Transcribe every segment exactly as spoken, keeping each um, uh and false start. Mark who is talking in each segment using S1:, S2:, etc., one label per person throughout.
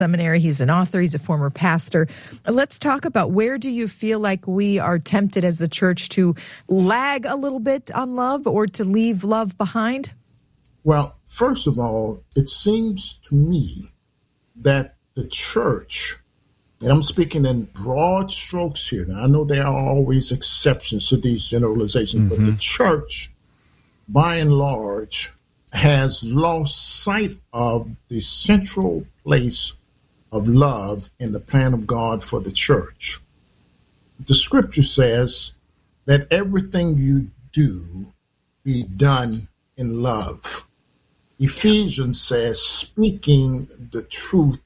S1: seminary. He's an author. He's a former pastor. Let's talk about, where do you feel like we are tempted as the church to lag a little bit on love or to leave love behind?
S2: Well, first of all, it seems to me that the church, and I'm speaking in broad strokes here. Now, I know there are always exceptions to these generalizations, mm-hmm. but the church, by and large, has lost sight of the central place of love in the plan of God for the church. The scripture says that everything you do be done in love. Ephesians says, speaking the truth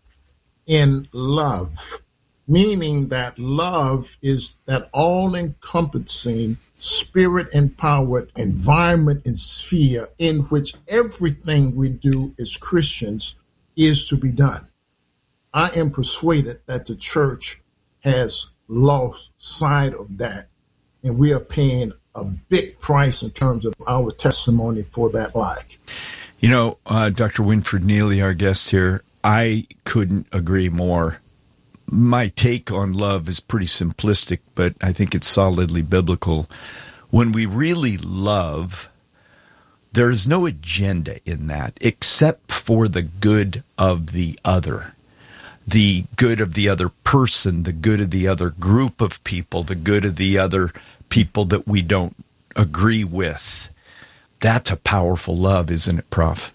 S2: in love, meaning that love is that all-encompassing, spirit-empowered environment and sphere in which everything we do as Christians is to be done. I am persuaded that the church has lost sight of that, and we are paying a big price in terms of our testimony for that lack.
S3: You know, uh, Doctor Winfred Neely, our guest here, I couldn't agree more. My take on love is pretty simplistic, but I think it's solidly biblical. When we really love, there is no agenda in that except for the good of the other, the good of the other person, the good of the other group of people, the good of the other people that we don't agree with. That's a powerful love, isn't it, Prof?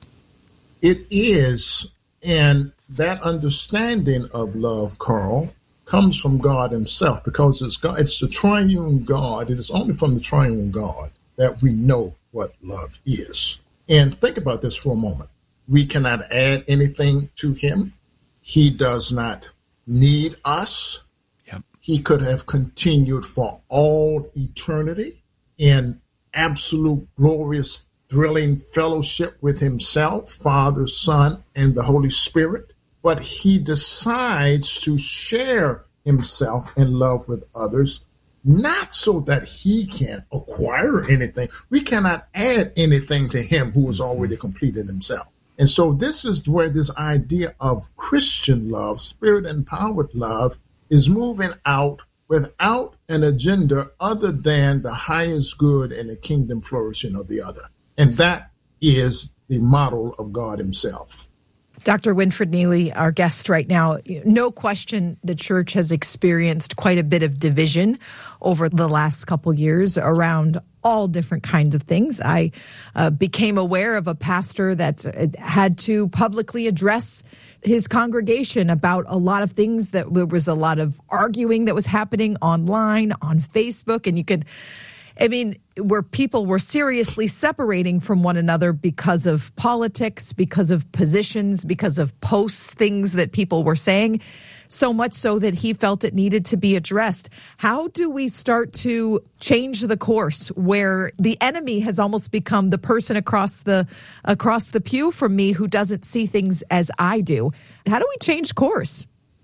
S2: It is, and that understanding of love, Carl, comes from God himself, because it's God, it's the triune God. It is only from the triune God that we know what love is. And think about this for a moment. We cannot add anything to him. He does not need us.
S3: Yep.
S2: He could have continued for all eternity in absolute, glorious, thrilling fellowship with himself, Father, Son, and the Holy Spirit. But he decides to share himself in love with others, not so that he can acquire anything. We cannot add anything to him who is already complete in himself. And so this is where this idea of Christian love, spirit-empowered love, is moving out without an agenda other than the highest good and the kingdom flourishing of the other. And that is the model of God himself.
S1: Doctor Winfred Neely, our guest right now, no question the church has experienced quite a bit of division over the last couple years around all different kinds of things. I uh, became aware of a pastor that had to publicly address his congregation about a lot of things, that there was a lot of arguing that was happening online, on Facebook, and you could... I mean, where people were seriously separating from one another because of politics, because of positions, because of posts, things that people were saying, so much so that he felt it needed to be addressed. How do we start to change the course where the enemy has almost become the person across the across the pew from me who doesn't see things as I do? How do we change course?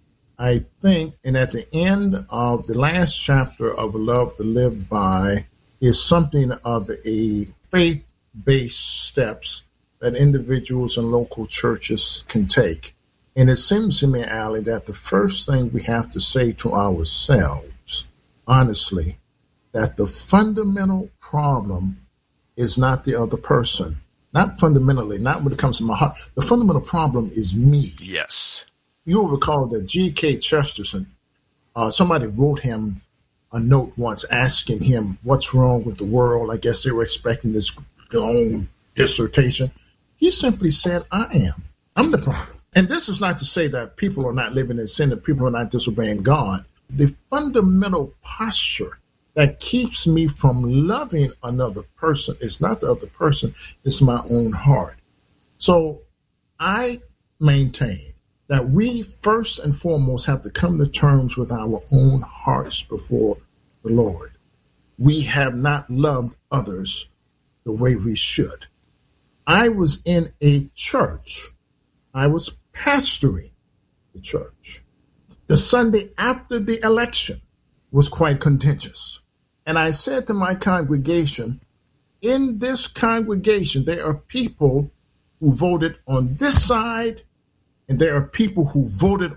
S2: I think, and at the end of the last chapter of Love to Live By, is something of a faith-based steps that individuals and local churches can take. And it seems to me, Allie, that the first thing we have to say to ourselves, honestly, that the fundamental problem is not the other person. Not fundamentally, not when it comes to my heart. The fundamental problem is me.
S3: Yes.
S2: You'll recall that G K Chesterton, uh, somebody wrote him a note once asking him what's wrong with the world. I guess they were expecting this long dissertation. He simply said, I am. I'm the problem. And this is not to say that people are not living in sin, that people are not disobeying God. The fundamental posture that keeps me from loving another person is not the other person, it's my own heart. So I maintain that we first and foremost have to come to terms with our own hearts before the Lord. We have not loved others the way we should. I was in a church. I was pastoring the church. The Sunday after the election was quite contentious. And I said to my congregation, in this congregation, there are people who voted on this side And there are people who voted